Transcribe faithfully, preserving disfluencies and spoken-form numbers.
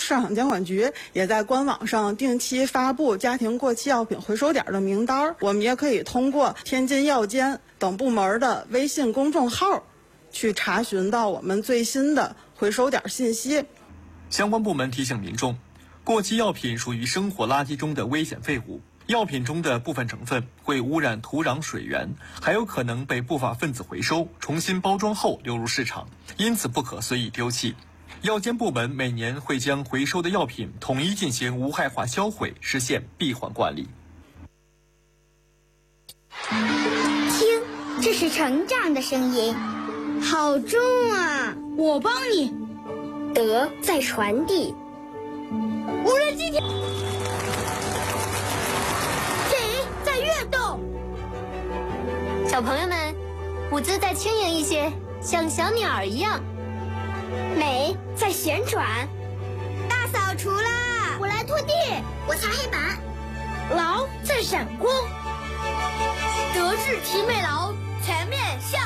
市场监管局也在官网上定期发布家庭过期药品回收点的名单，我们也可以通过天津药监等部门的微信公众号去查询到我们最新的回收点信息。 相关部门提醒民众，过期药品属于生活垃圾中的危险废物，药品中的部分成分会污染土壤水源，还有可能被不法分子回收，重新包装后流入市场，因此不可随意丢弃。药监部门每年会将回收的药品统一进行无害化销毁，实现闭环管理。 听，这是成长的声音，好重啊！ 我帮你。 德在传递。 无人机，景在跃动。 小朋友们，舞姿再轻盈一些，像小鸟儿一样。 美在旋转。 大扫除啦！ 我来拖地，我擦黑板。 劳在闪光。德智体美劳全面向